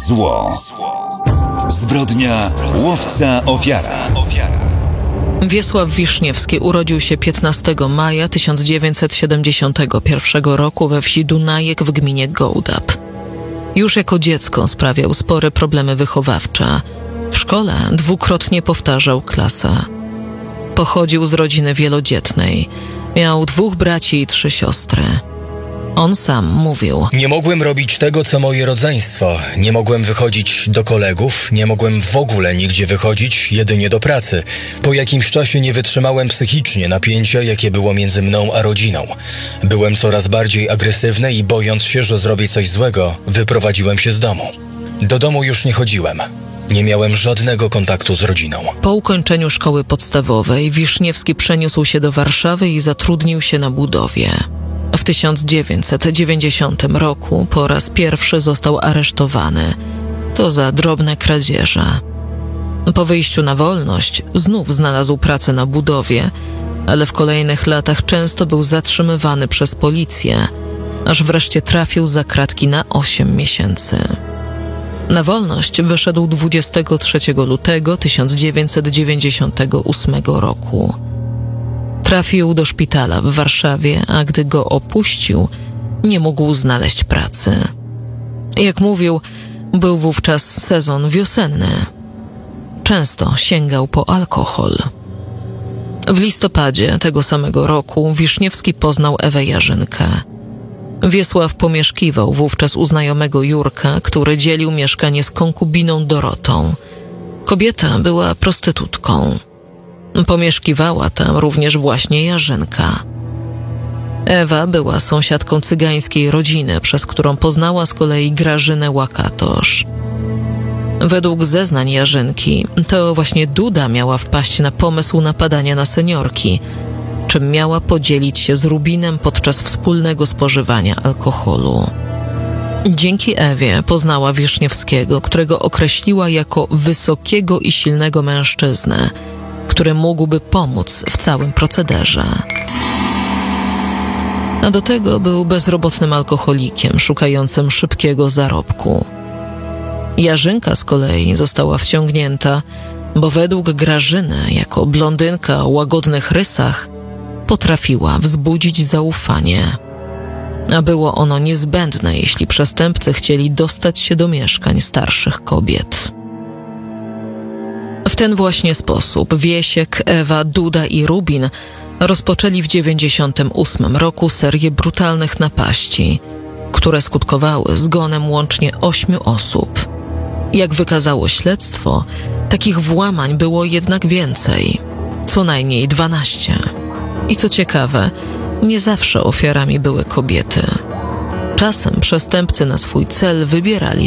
Zło. Zbrodnia, łowca, ofiara. Wiesław Wiszniewski urodził się 15 maja 1971 roku we wsi Dunajek w gminie Gołdap. Już jako dziecko sprawiał spore problemy wychowawcze. W szkole dwukrotnie powtarzał klasę. Pochodził z rodziny wielodzietnej. Miał 2 braci i 3 siostry. On sam mówił: Nie mogłem robić tego, co moje rodzeństwo. Nie mogłem wychodzić do kolegów, nie mogłem w ogóle nigdzie wychodzić, jedynie do pracy. Po jakimś czasie nie wytrzymałem psychicznie napięcia, jakie było między mną a rodziną. Byłem coraz bardziej agresywny i bojąc się, że zrobię coś złego, wyprowadziłem się z domu. Do domu już nie chodziłem. Nie miałem żadnego kontaktu z rodziną. Po ukończeniu szkoły podstawowej Wiszniewski przeniósł się do Warszawy i zatrudnił się na budowie. W 1990 roku po raz pierwszy został aresztowany. To za drobne kradzieże. Po wyjściu na wolność znów znalazł pracę na budowie, ale w kolejnych latach często był zatrzymywany przez policję, aż wreszcie trafił za kratki na 8 miesięcy. Na wolność wyszedł 23 lutego 1998 roku. Trafił do szpitala w Warszawie, a gdy go opuścił, nie mógł znaleźć pracy. Jak mówił, był wówczas sezon wiosenny. Często sięgał po alkohol. W listopadzie tego samego roku Wiszniewski poznał Ewę Jarzynkę. Wiesław pomieszkiwał wówczas u znajomego Jurka, który dzielił mieszkanie z konkubiną Dorotą. Kobieta była prostytutką. Pomieszkiwała tam również właśnie Jarzynka. Ewa była sąsiadką cygańskiej rodziny, przez którą poznała z kolei Grażynę Łakatosz. Według zeznań Jarzynki, to właśnie Duda miała wpaść na pomysł napadania na seniorki, czym miała podzielić się z Rubinem podczas wspólnego spożywania alkoholu. Dzięki Ewie poznała Wiszniewskiego, którego określiła jako wysokiego i silnego mężczyznę, który mógłby pomóc w całym procederze. A do tego był bezrobotnym alkoholikiem szukającym szybkiego zarobku. Jarzynka z kolei została wciągnięta, bo według Grażyny, jako blondynka o łagodnych rysach, potrafiła wzbudzić zaufanie. A było ono niezbędne, jeśli przestępcy chcieli dostać się do mieszkań starszych kobiet. W ten właśnie sposób Wiesiek, Ewa, Duda i Rubin rozpoczęli w 1998 roku serię brutalnych napaści, które skutkowały zgonem łącznie 8 osób. Jak wykazało śledztwo, takich włamań było jednak więcej, co najmniej 12. I co ciekawe, nie zawsze ofiarami były kobiety. Czasem przestępcy na swój cel wybierali